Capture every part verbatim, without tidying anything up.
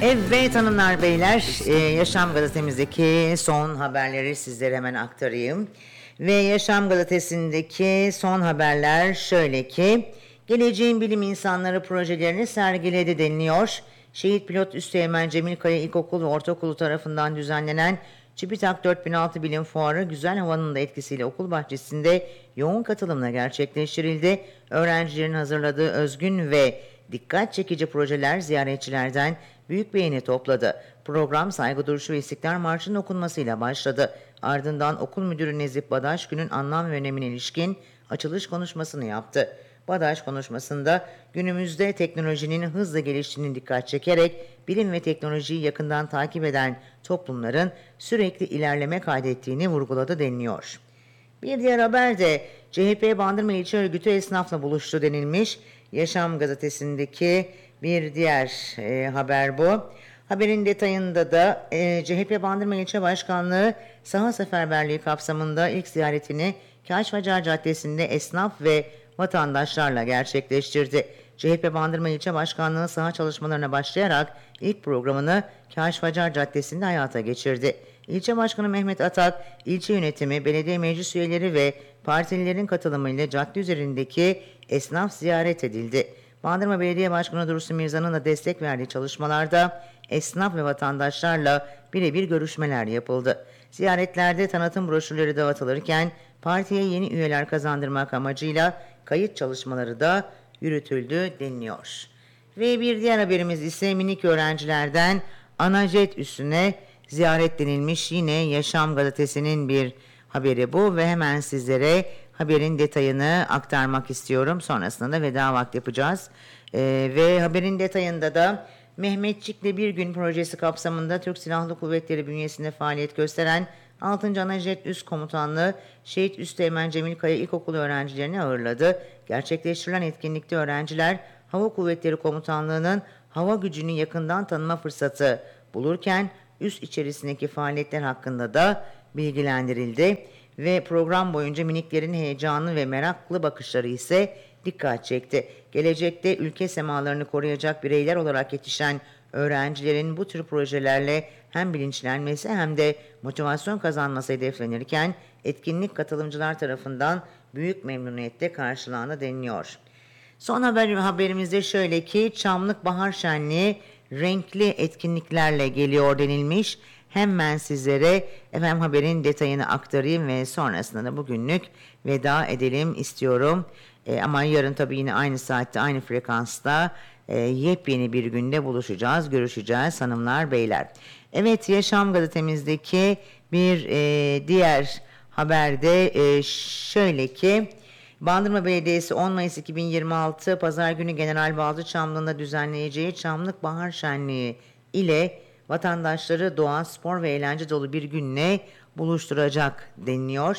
Evet hanımlar beyler, e, Yaşam Gazetemizdeki son haberleri sizlere hemen aktarayım. Ve Yaşam Gazetesi'ndeki son haberler şöyle ki, geleceğin bilim insanları projelerini sergiledi deniliyor. Şehit Pilot Üsteğmen Cemil Kaya İlkokulu ve Ortaokulu tarafından düzenlenen TÜBİTAK dört bin altı Bilim Fuarı güzel havanın da etkisiyle okul bahçesinde yoğun katılımla gerçekleştirildi. Öğrencilerin hazırladığı özgün ve dikkat çekici projeler ziyaretçilerden büyük beğeni topladı. Program saygı duruşu ve İstiklal Marşı'nın okunmasıyla başladı. Ardından okul müdürü Nezih Badaş günün anlam ve önemine ilişkin açılış konuşmasını yaptı. Badaş konuşmasında günümüzde teknolojinin hızla geliştiğini dikkat çekerek bilim ve teknolojiyi yakından takip eden toplumların sürekli ilerleme kaydettiğini vurguladı deniliyor. Bir diğer haber de C H P Bandırma İlçe Örgütü esnafla buluştu denilmiş. Yaşam Gazetesi'ndeki bir diğer e, haber bu. Haberin detayında da e, C H P Bandırma İlçe Başkanlığı saha seferberliği kapsamında ilk ziyaretini Kaşfacar Caddesi'nde esnaf ve vatandaşlarla gerçekleştirdi. C H P Bandırma İlçe Başkanlığı saha çalışmalarına başlayarak ilk programını Kaşfacar Caddesi'nde hayata geçirdi. İlçe Başkanı Mehmet Atak, ilçe yönetimi, belediye meclis üyeleri ve partililerin katılımıyla cadde üzerindeki esnaf ziyaret edildi. Bandırma Belediye Başkanı Dursun Mirza'nın da destek verdiği çalışmalarda esnaf ve vatandaşlarla birebir görüşmeler yapıldı. Ziyaretlerde tanıtım broşürleri dağıtılırken partiye yeni üyeler kazandırmak amacıyla kayıt çalışmaları da yürütüldü deniliyor. Ve bir diğer haberimiz ise minik öğrencilerden Anajet üstüne ziyaret denilmiş. Yine Yaşam Gazetesi'nin bir haberi bu ve hemen sizlere haberin detayını aktarmak istiyorum. Sonrasında da veda vakti yapacağız. Ee, ve haberin detayında da Mehmetçik'le Bir Gün projesi kapsamında Türk Silahlı Kuvvetleri bünyesinde faaliyet gösteren altıncı Anajet Üst Komutanlığı Şehit Üsteğmen Cemil Kaya İlkokulu öğrencilerini ağırladı. Gerçekleştirilen etkinlikte öğrenciler Hava Kuvvetleri Komutanlığı'nın hava gücünü yakından tanıma fırsatı bulurken üst içerisindeki faaliyetler hakkında da bilgilendirildi ve program boyunca miniklerin heyecanı ve meraklı bakışları ise dikkat çekti. Gelecekte ülke semalarını koruyacak bireyler olarak yetişen öğrencilerin bu tür projelerle hem bilinçlenmesi hem de motivasyon kazanması hedeflenirken etkinlik katılımcılar tarafından büyük memnuniyetle karşılandı deniliyor. Son haber, haberimizde şöyle ki Çamlık Bahar Şenliği renkli etkinliklerle geliyor denilmiş. Hemen sizlere efendim haberin detayını aktarayım ve sonrasında da bugünlük veda edelim istiyorum. E, ama yarın tabii yine aynı saatte aynı frekansta e, yepyeni bir günde buluşacağız, görüşeceğiz hanımlar beyler. Evet, Yaşam Gazetemizdeki bir e, diğer haberde e, şöyle ki Bandırma Belediyesi on Mayıs iki bin yirmi altı Pazar günü General Balcıçamlı'nda düzenleyeceği Çamlık Bahar Şenliği ile vatandaşları doğa, spor ve eğlence dolu bir günle buluşturacak deniliyor.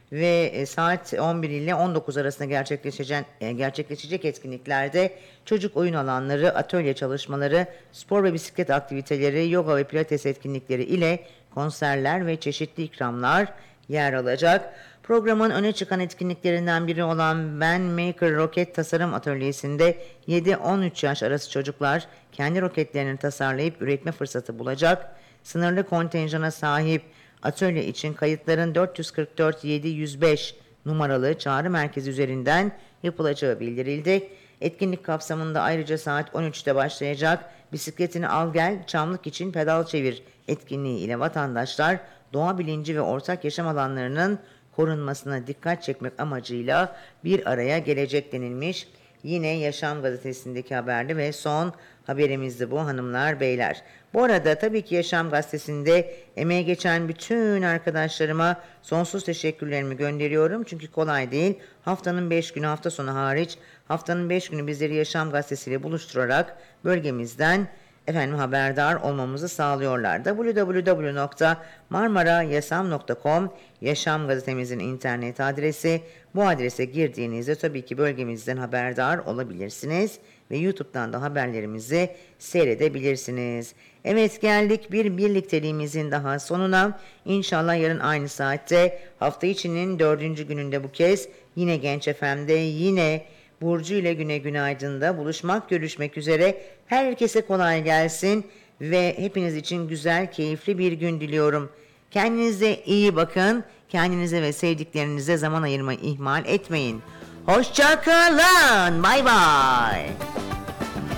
Ve saat on bir ile on dokuz arasında gerçekleşecek, gerçekleşecek etkinliklerde çocuk oyun alanları, atölye çalışmaları, spor ve bisiklet aktiviteleri, yoga ve pilates etkinlikleri ile konserler ve çeşitli ikramlar yer alacak. Programın öne çıkan etkinliklerinden biri olan Ben Maker Roket Tasarım Atölyesi'nde yedi on üç yaş arası çocuklar kendi roketlerini tasarlayıp üretme fırsatı bulacak. Sınırlı kontenjana sahip atölye için kayıtların dört yüz kırk dört yedi yüz beş numaralı çağrı merkezi üzerinden yapılacağı bildirildi. Etkinlik kapsamında ayrıca saat on üçte başlayacak Bisikletini Al Gel Çamlık için Pedal Çevir etkinliği ile vatandaşlar doğa bilinci ve ortak yaşam alanlarının korunmasına dikkat çekmek amacıyla bir araya gelecek denilmiş. Yine Yaşam Gazetesi'ndeki haberde ve son haberimizdi bu hanımlar beyler. Bu arada tabii ki Yaşam Gazetesi'nde emeği geçen bütün arkadaşlarıma sonsuz teşekkürlerimi gönderiyorum. Çünkü kolay değil. Haftanın beş günü hafta sonu hariç haftanın beş günü bizleri Yaşam Gazetesi ile buluşturarak bölgemizden efendim haberdar olmamızı sağlıyorlar. double-u double-u double-u nokta marmarayasam nokta com Yaşam Gazetemizin internet adresi. Bu adrese girdiğinizde tabii ki bölgemizden haberdar olabilirsiniz ve YouTube'dan da haberlerimizi seyredebilirsiniz. Evet, geldik bir birlikteliğimizin daha sonuna. İnşallah yarın aynı saatte hafta içinin dördüncü gününde bu kez yine Genç F M'de yine Burcu ile Güne Günaydın'da buluşmak, görüşmek üzere. Herkese kolay gelsin Ve hepiniz için güzel, keyifli bir gün diliyorum. Kendinize iyi bakın. Kendinize ve sevdiklerinize zaman ayırmayı ihmal etmeyin. Hoşça kalın. Bay bay.